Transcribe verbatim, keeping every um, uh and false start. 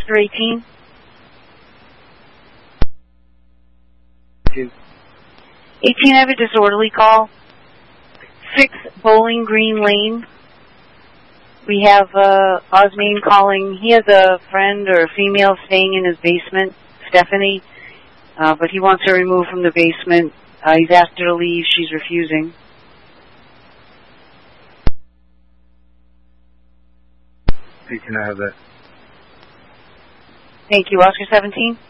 Oscar eighteen. Two. eighteen, I have a disorderly call. six Bowling Green Lane. We have uh, Osmane calling. He has a friend or a female staying in his basement, Stephanie, uh, but he wants her removed from the basement. Uh, he's asked her to leave. She's refusing. eighteen, I have that. Thank you. Oscar seventeen.